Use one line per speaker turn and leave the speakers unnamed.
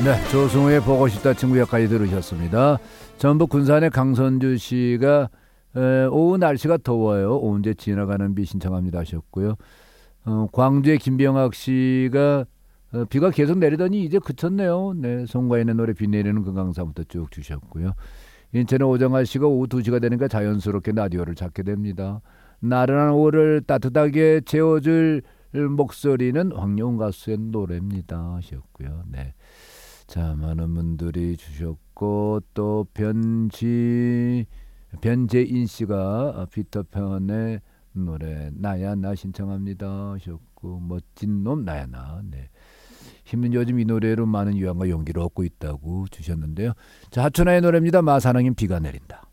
네, 조승우의 보고 싶다 친구야까지 들으셨습니다. 전북 군산의 강선주 씨가 오후 날씨가 더워요. 언제 지나가는 비 신청합니다 하셨고요. 광주의 김병학 씨가 비가 계속 내리더니 이제 그쳤네요. 네, 송가인의 노래 비 내리는 금강산부터 쭉 주셨고요. 인천의 오정아 씨가 오후 2시가 되니까 자연스럽게 라디오를 찾게 됩니다. 나른한 오후를 따뜻하게 채워줄 목소리는 황영훈 가수의 노래입니다 하셨고요. 네. 자, 많은 분들이 주셨고 또 변재인 씨가 피터팬의 노래 나야 나 신청합니다 하셨고 멋진 놈 나야 나. 네. 힘은 요즘 이 노래로 많은 유황과 용기를 얻고 있다고 주셨는데요. 자, 하춘아의 노래입니다. 마사랑인 비가 내린다.